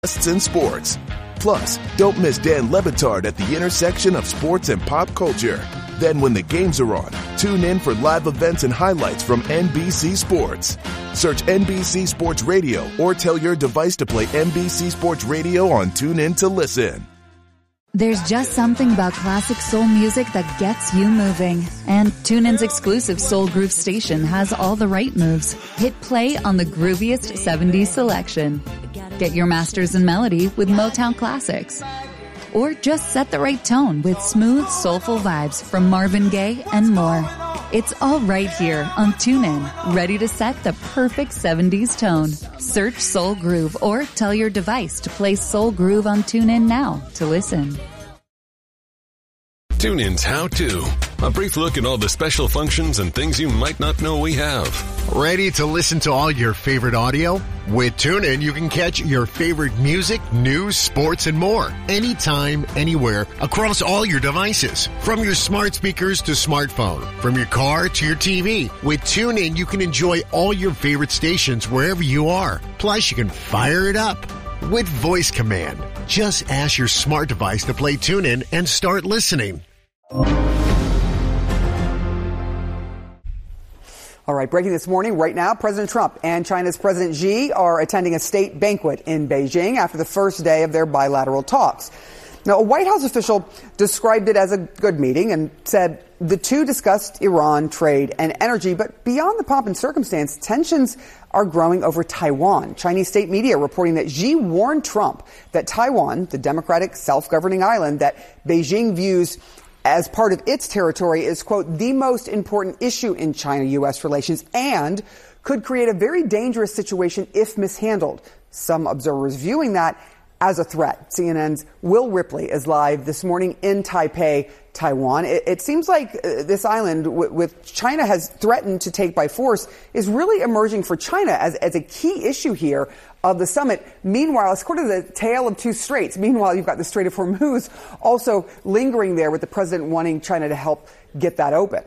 in sports. Plus, don't miss Dan Lebitard at the intersection of sports and pop culture. Then when the games are on, tune in for live events and highlights from NBC Sports. Search NBC Sports Radio or tell your device to play NBC Sports Radio on TuneIn to listen. There's just something about classic soul music that gets you moving. And TuneIn's exclusive Soul Groove station has all the right moves. Hit play on the grooviest 70s selection. Get your masters in melody with Motown classics. Or just set the right tone with smooth, soulful vibes from Marvin Gaye and more. It's all right here on TuneIn, ready to set the perfect 70s tone. Search Soul Groove or tell your device to play Soul Groove on TuneIn now to listen. TuneIn's How To. A brief look at all the special functions and things you might not know we have. Ready to listen to all your favorite audio? With TuneIn, you can catch your favorite music, news, sports, and more. Anytime, anywhere, across all your devices. From your smart speakers to smartphone. From your car to your TV. With TuneIn, you can enjoy all your favorite stations wherever you are. Plus, you can fire it up with voice command. Just ask your smart device to play TuneIn and start listening. All right, breaking this morning, right now, President Trump and China's President Xi are attending a state banquet in Beijing after the first day of their bilateral talks. Now, a White House official described it as a good meeting and said the two discussed Iran, trade, and energy. But beyond the pomp and circumstance, tensions are growing over Taiwan. Chinese state media reporting that Xi warned Trump that Taiwan, the democratic self-governing island that Beijing views as part of its territory, is, quote, the most important issue in China-U.S. relations and could create a very dangerous situation if mishandled. Some observers viewing that as a threat. CNN's Will Ripley is live this morning in Taipei, Taiwan. It seems like this island, with China has threatened to take by force, is really emerging for China as a key issue here of the summit. Meanwhile, it's sort of the tale of two straits. Meanwhile, you've got the Strait of Hormuz also lingering there, with the president wanting China to help get that open.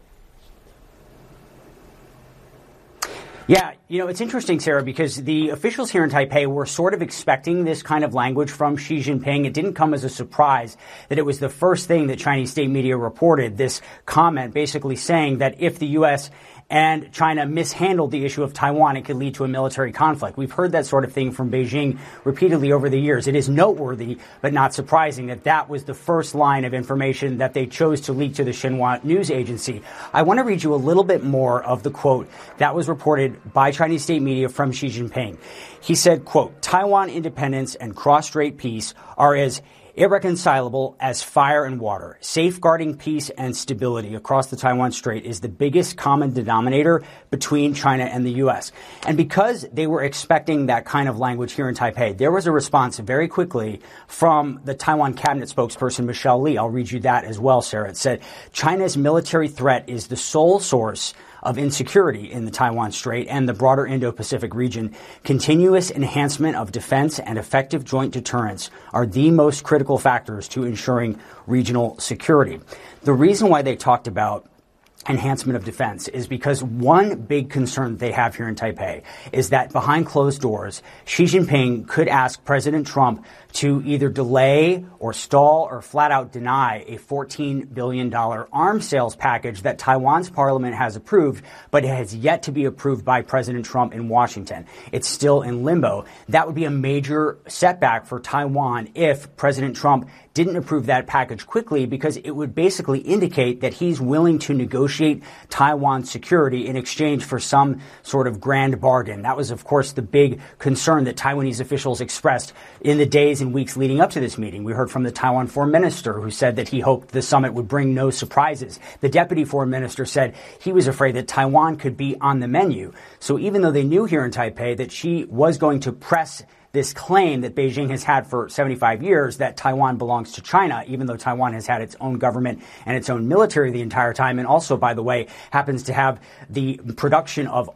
Yeah, it's interesting, Sarah, because the officials here in Taipei were sort of expecting this kind of language from Xi Jinping. It didn't come as a surprise that it was the first thing that Chinese state media reported, this comment basically saying that if the U.S. and China mishandled the issue of Taiwan, it could lead to a military conflict. We've heard that sort of thing from Beijing repeatedly over the years. It is noteworthy, but not surprising, that that was the first line of information that they chose to leak to the Xinhua news agency. I want to read you a little bit more of the quote that was reported by Chinese state media from Xi Jinping. He said, quote, Taiwan independence and cross-strait peace are as irreconcilable as fire and water. Safeguarding peace and stability across the Taiwan Strait is the biggest common denominator between China and the U.S. And because they were expecting that kind of language here in Taipei, there was a response very quickly from the Taiwan cabinet spokesperson, Michelle Lee. I'll read you that as well, Sarah. It said, China's military threat is the sole source of insecurity in the Taiwan Strait and the broader Indo-Pacific region. Continuous enhancement of defense and effective joint deterrence are the most critical factors to ensuring regional security. The reason why they talked about enhancement of defense is because one big concern they have here in Taipei is that behind closed doors, Xi Jinping could ask President Trump to either delay or stall or flat out deny a $14 billion arms sales package that Taiwan's parliament has approved, but it has yet to be approved by President Trump in Washington. It's still in limbo. That would be a major setback for Taiwan if President Trump didn't approve that package quickly, because it would basically indicate that he's willing to negotiate Taiwan's security in exchange for some sort of grand bargain. That was, of course, the big concern that Taiwanese officials expressed in the days and weeks leading up to this meeting. We heard from the Taiwan foreign minister, who said that he hoped the summit would bring no surprises. The deputy foreign minister said he was afraid that Taiwan could be on the menu. So even though they knew here in Taipei that Xi was going to press this claim that Beijing has had for 75 years that Taiwan belongs to China, even though Taiwan has had its own government and its own military the entire time, and also, by the way, happens to have the production of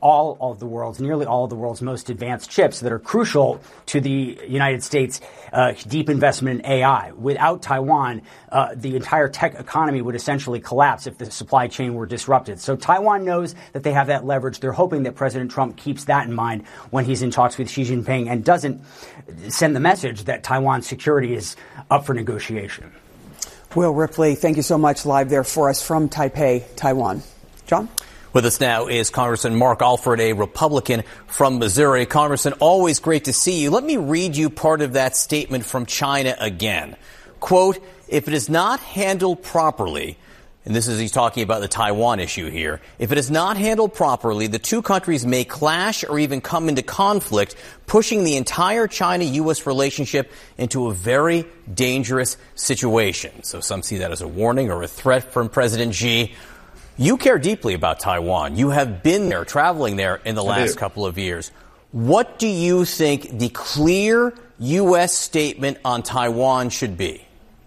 nearly all of the world's most advanced chips that are crucial to the United States' deep investment in AI. Without Taiwan, the entire tech economy would essentially collapse if the supply chain were disrupted. So Taiwan knows that they have that leverage. They're hoping that President Trump keeps that in mind when he's in talks with Xi Jinping and doesn't send the message that Taiwan's security is up for negotiation. Will Ripley, thank you so much, live there for us from Taipei, Taiwan. John? With us now is Congressman Mark Alford, a Republican from Missouri. Congressman, always great to see you. Let me read you part of that statement from China again. Quote, if it is not handled properly, and he's talking about the Taiwan issue here, if it is not handled properly, the two countries may clash or even come into conflict, pushing the entire China-U.S. relationship into a very dangerous situation. So some see that as a warning or a threat from President Xi. You care deeply about Taiwan. You have been there, traveling there in the last couple of years. What do you think the clear U.S. statement on Taiwan should be?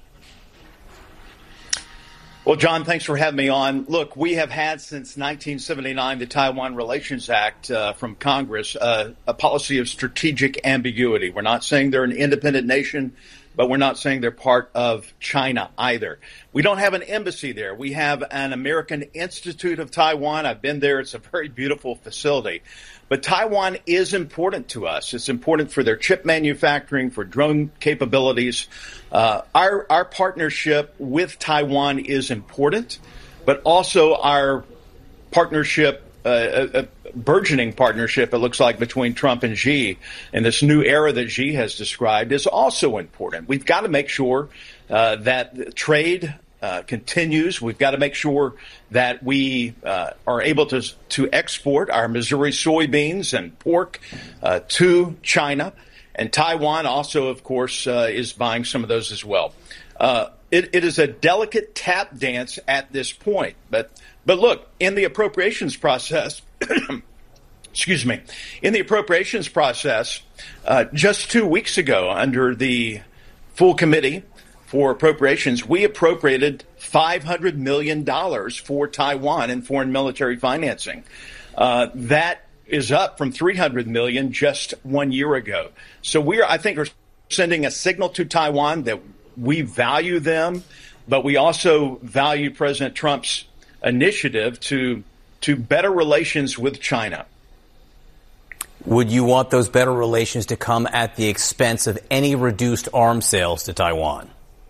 Well, John, thanks for having me on. Look, we have had since 1979 the Taiwan Relations Act from Congress, a policy of strategic ambiguity. We're not saying they're an independent nation, but we're not saying they're part of China either. We don't have an embassy there. We have an American Institute of Taiwan. I've been there. It's a very beautiful facility. But Taiwan is important to us. It's important for their chip manufacturing, for drone capabilities. Our partnership with Taiwan is important, but also our partnership, a burgeoning partnership, it looks like, between Trump and Xi and this new era that Xi has described is also important. We've got to make sure that trade continues. We've got to make sure that we are able to export our Missouri soybeans and pork to China. And Taiwan also, of course, is buying some of those as well. It is a delicate tap dance at this point. But look, in the appropriations process, excuse me, in the appropriations process, just 2 weeks ago, under the full committee for appropriations, we appropriated $500 million for Taiwan in foreign military financing. That is up from $300 million just 1 year ago. So I think we're sending a signal to Taiwan that we value them, but we also value President Trump's initiative to better relations with China. Would you want those better relations to come at the expense of any reduced arms sales to Taiwan?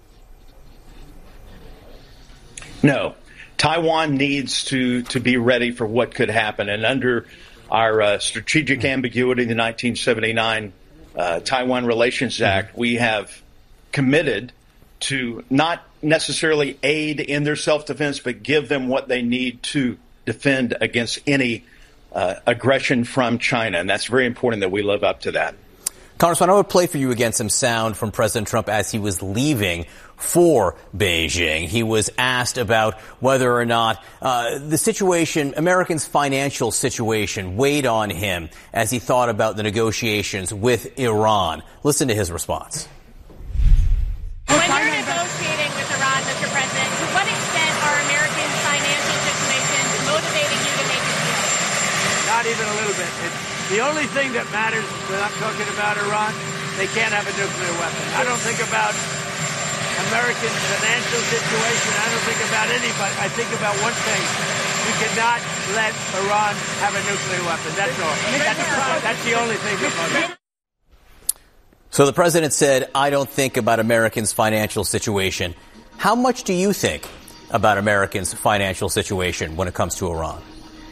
No. Taiwan needs to be ready for what could happen. And under our strategic ambiguity, the 1979 Taiwan Relations Act, we have committed to not necessarily aid in their self-defense, but give them what they need to defend against any aggression from China. And that's very important that we live up to that. Congressman, I would play for you again some sound from President Trump as he was leaving for Beijing. He was asked about whether or not the situation, Americans' financial situation, weighed on him as he thought about the negotiations with Iran. Listen to his response. When you're negotiating with Iran, Mr. President, to what extent are Americans' financial situations motivating you to make a deal? Not even a little bit. The only thing that matters when I'm talking about Iran, they can't have a nuclear weapon. I don't think about American financial situation. I don't think about anybody. I think about one thing. You cannot let Iran have a nuclear weapon. That's all. That's the only thing that matters. So the president said, I don't think about Americans' financial situation. How much do you think about Americans' financial situation when it comes to Iran?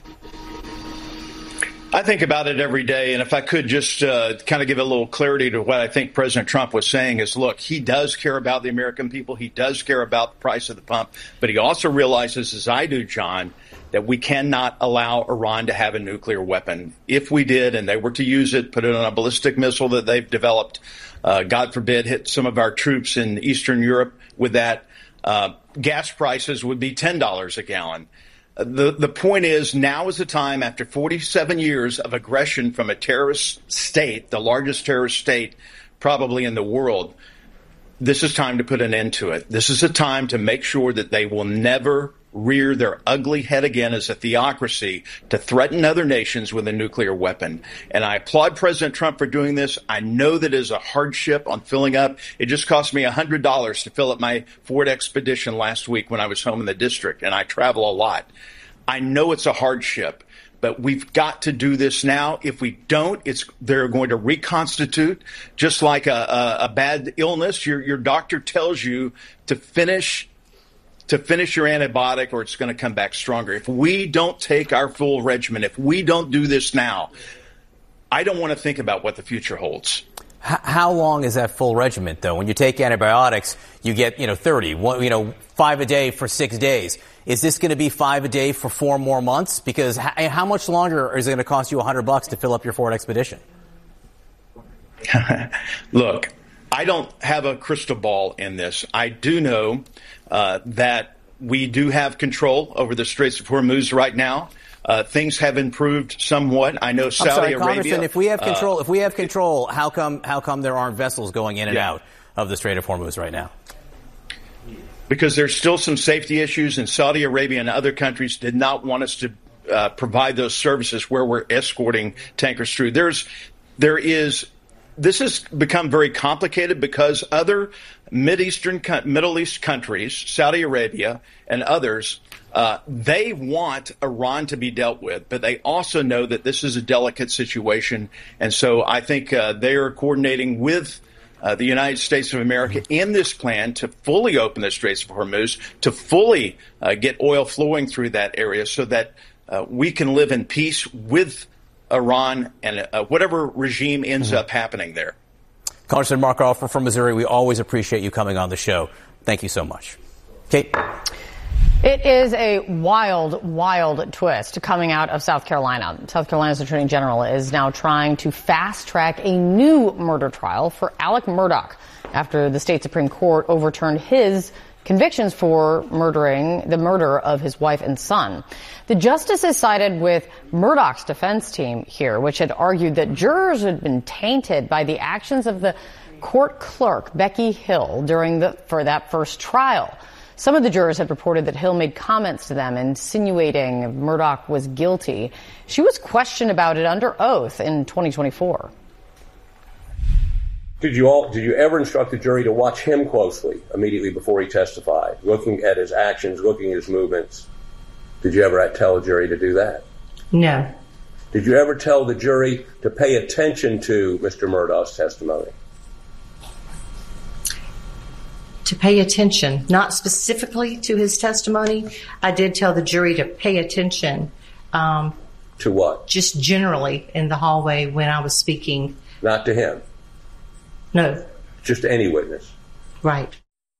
I think about it every day, and if I could just kind of give a little clarity to what I think President Trump was saying is, look, he does care about the American people. He does care about the price of the pump, but he also realizes, as I do, John, that we cannot allow Iran to have a nuclear weapon. If we did and they were to use it, put it on a ballistic missile that they've developed, God forbid, hit some of our troops in Eastern Europe with that, gas prices would be $10 a gallon. The point is, now is the time, after 47 years of aggression from a terrorist state, the largest terrorist state probably in the world, this is time to put an end to it. This is a time to make sure that they will never rear their ugly head again as a theocracy to threaten other nations with a nuclear weapon. And I applaud President Trump for doing this. I know that is a hardship on filling up. It just cost me $100 to fill up my Ford Expedition last week when I was home in the district, and I travel a lot. I know it's a hardship, But we've got to do this now. If we don't, they're going to reconstitute, just like a bad illness. Your doctor tells you to finish your antibiotic, or it's going to come back stronger. If we don't take our full regimen, if we don't do this now, I don't want to think about what the future holds. How long is that full regimen, though? When you take antibiotics, you get 30, 5 a day for 6 days. Is this going to be 5 a day for 4 more months? Because how much longer is it going to cost you $100 to fill up your Ford Expedition? Look, I don't have a crystal ball in this. I do know that we do have control over the Straits of Hormuz right now. Things have improved somewhat. I know Saudi Arabia. Congressman, if we have control, how come there aren't vessels going in and out of the Strait of Hormuz right now? Because there's still some safety issues, and Saudi Arabia and other countries did not want us to provide those services where we're escorting tankers through. This has become very complicated because other Middle East countries, Saudi Arabia and others, they want Iran to be dealt with, but they also know that this is a delicate situation. And so I think they are coordinating with the United States of America in this plan to fully open the Straits of Hormuz, to fully get oil flowing through that area so that we can live in peace with Iran and whatever regime ends up happening there. Congressman Mark Alford from Missouri, we always appreciate you coming on the show. Thank you so much. Kate? It is a wild, wild twist coming out of South Carolina. South Carolina's Attorney General is now trying to fast-track a new murder trial for Alec Murdaugh after the state Supreme Court overturned his convictions for the murder of his wife and son. The justices sided with Murdaugh's defense team here, which had argued that jurors had been tainted by the actions of the court clerk, Becky Hill, for that first trial. Some of the jurors had reported that Hill made comments to them insinuating Murdaugh was guilty. She was questioned about it under oath in 2024. Did you ever instruct the jury to watch him closely immediately before he testified, looking at his actions, looking at his movements? Did you ever tell a jury to do that? No. Did you ever tell the jury to pay attention to Mr. Murdaugh's testimony? To pay attention, not specifically to his testimony. I did tell the jury to pay attention. To what? Just generally in the hallway when I was speaking. Not to him? No. Just any witness? Right.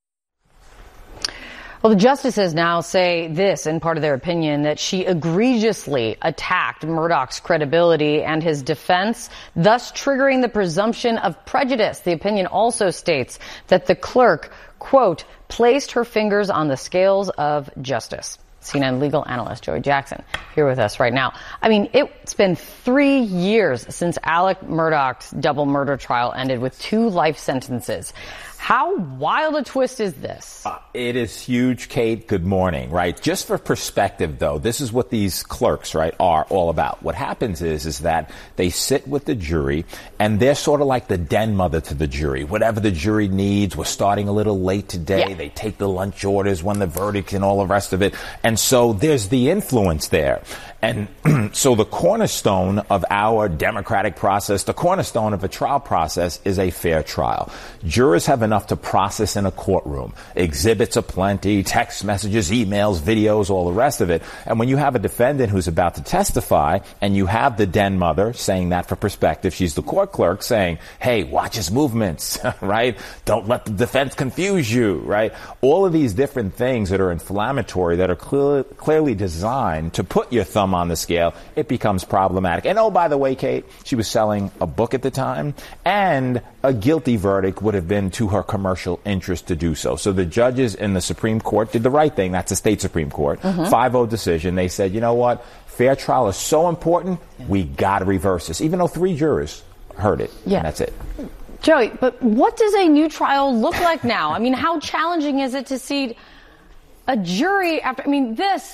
Well, the justices now say this in part of their opinion, that she egregiously attacked Murdaugh's credibility and his defense, thus triggering the presumption of prejudice. The opinion also states that the clerk, quote, placed her fingers on the scales of justice. CNN legal analyst Joey Jackson here with us right now. I mean, it's been 3 years since Alec Murdaugh's double murder trial ended with 2 life sentences. How wild a twist is this? It is huge, Kate. Good morning, right? Just for perspective, though, this is what these clerks, right, are all about. What happens is that they sit with the jury, and they're sort of like the den mother to the jury. Whatever the jury needs, we're starting a little late today. Yeah. They take the lunch orders, when the verdict and all the rest of it. And so there's the influence there. And so the cornerstone of our democratic process, the cornerstone of a trial process is a fair trial. Jurors have enough to process in a courtroom. Exhibits aplenty, text messages, emails, videos, all the rest of it. And when you have a defendant who's about to testify and you have the den mother saying that for perspective, she's the court clerk saying, hey, watch his movements, right? Don't let the defense confuse you, right? All of these different things that are inflammatory, that are clearly designed to put your thumb on the scale, it becomes problematic. And oh, by the way, Kate, she was selling a book at the time, and a guilty verdict would have been to her commercial interest to do so. So the judges in the Supreme Court did the right thing. That's the state Supreme Court. 5-0 decision. They said, you know what? Fair trial is so important, we got to reverse this, even though 3 jurors heard it. Yeah. And that's it. Joey, but what does a new trial look like now? I mean, how challenging is it to see a jury after, I mean, this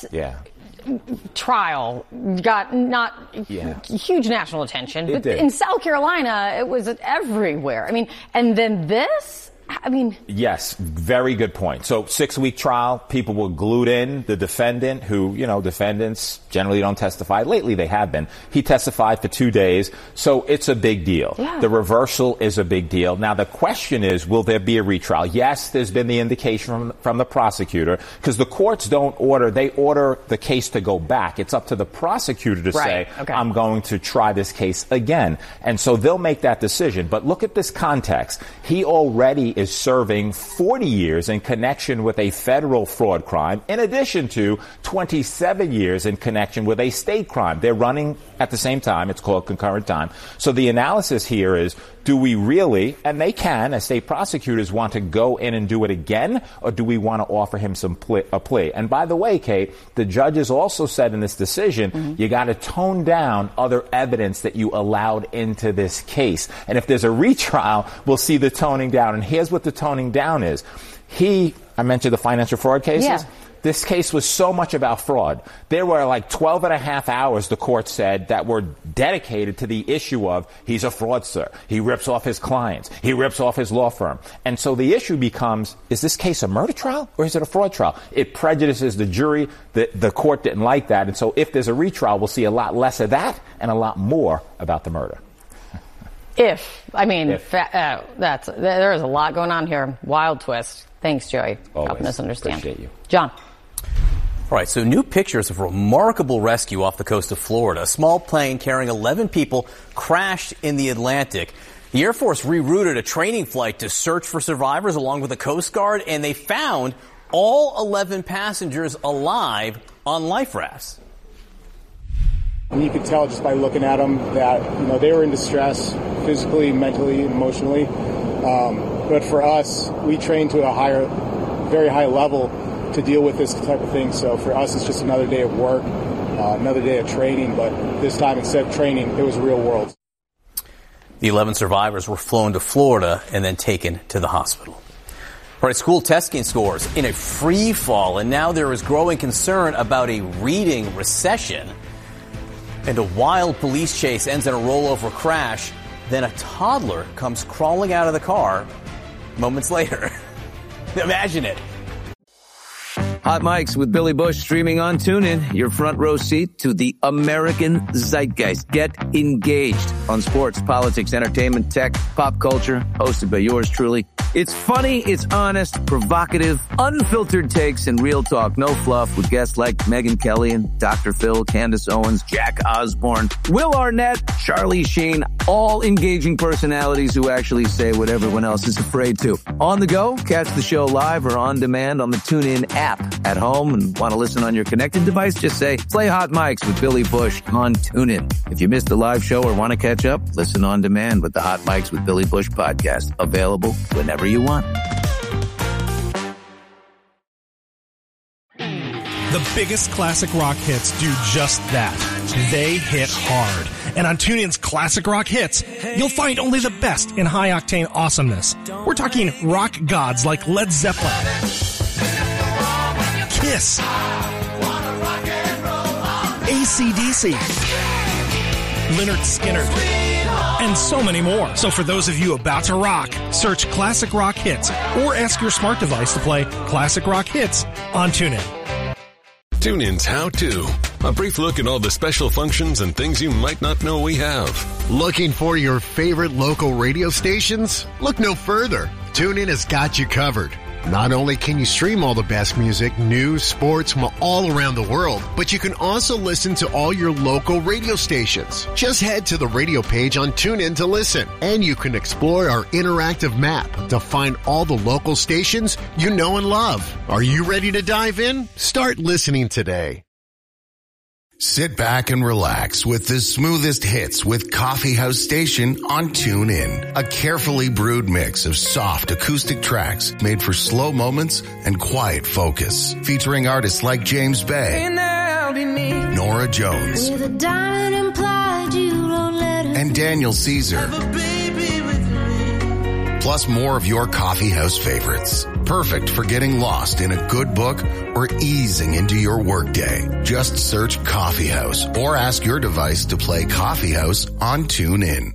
trial got huge national attention, but in South Carolina, it was everywhere. I mean, and then this, I mean... Yes, very good point. So 6-week trial, people were glued in. The defendant, who, defendants generally don't testify. Lately they have been. He testified for 2 days. So it's a big deal. Yeah. The reversal is a big deal. Now the question is, will there be a retrial? Yes, there's been the indication from the prosecutor, because the courts don't order. They order the case to go back. It's up to the prosecutor to say, I'm going to try this case again. And so they'll make that decision. But look at this context. He already is serving 40 years in connection with a federal fraud crime, in addition to 27 years in connection with a state crime. They're running at the same time. It's called concurrent time. So the analysis here is, do we really, and they can, as state prosecutors, want to go in and do it again, or do we want to offer him a plea? And by the way, Kate, the judges also said in this decision, you got to tone down other evidence that you allowed into this case. And if there's a retrial, we'll see the toning down. And here's what the toning down is. I mentioned the financial fraud cases. Yeah. This case was so much about fraud. There were like 12 and a half hours, the court said, that were dedicated to the issue of he's a fraudster. He rips off his clients. He rips off his law firm. And so the issue becomes, is this case a murder trial or is it a fraud trial? It prejudices the jury. The court didn't like that. And so if there's a retrial, we'll see a lot less of that and a lot more about the murder. There is a lot going on here. Wild twist. Thanks, Joey, for helping us understand. Appreciate you. John. All right, so new pictures of a remarkable rescue off the coast of Florida. A small plane carrying 11 people crashed in the Atlantic. The Air Force rerouted a training flight to search for survivors along with the Coast Guard, and they found all 11 passengers alive on life rafts. And you could tell just by looking at them that, they were in distress physically, mentally, emotionally. But for us, we train to a very high level to deal with this type of thing. So for us, it's just another day of work, another day of training. But this time, instead of training, it was real world. The 11 survivors were flown to Florida and then taken to the hospital. All right, school testing scores in a free fall, and now there is growing concern about a reading recession. And a wild police chase ends in a rollover crash. Then a toddler comes crawling out of the car moments later. Imagine it. Hot Mics with Billy Bush streaming on TuneIn. Your front row seat to the American zeitgeist. Get engaged on sports, politics, entertainment, tech, pop culture. Hosted by yours truly. It's funny, it's honest, provocative, unfiltered takes, and real talk. No fluff with guests like Megyn Kelly and Dr. Phil, Candace Owens, Jack Osborne, Will Arnett, Charlie Sheen. All engaging personalities who actually say what everyone else is afraid to. On the go, catch the show live or on demand on the TuneIn app. At home and want to listen on your connected device, just say, play Hot Mics with Billy Bush on TuneIn. If you missed a live show or want to catch up, listen on demand with the Hot Mics with Billy Bush podcast. Available whenever you want. The biggest classic rock hits do just that. They hit hard. And on TuneIn's Classic Rock Hits, you'll find only the best in high-octane awesomeness. We're talking rock gods like Led Zeppelin, Kiss, AC/DC, Lynyrd Skynyrd, and so many more. So for those of you about to rock, search Classic Rock Hits or ask your smart device to play Classic Rock Hits on TuneIn. TuneIn's How To. A brief look at all the special functions and things you might not know we have. Looking for your favorite local radio stations? Look no further. TuneIn has got you covered. Not only can you stream all the best music, news, sports from all around the world, but you can also listen to all your local radio stations. Just head to the radio page on TuneIn to listen, and you can explore our interactive map to find all the local stations you know and love. Are you ready to dive in? Start listening today. Sit back and relax with the smoothest hits with Coffee House Station on TuneIn. A carefully brewed mix of soft acoustic tracks made for slow moments and quiet focus. Featuring artists like James Bay, Nora Jones, and Daniel Caesar. Plus more of your coffee house favorites. Perfect for getting lost in a good book or easing into your workday. Just search Coffee House or ask your device to play Coffee House on TuneIn.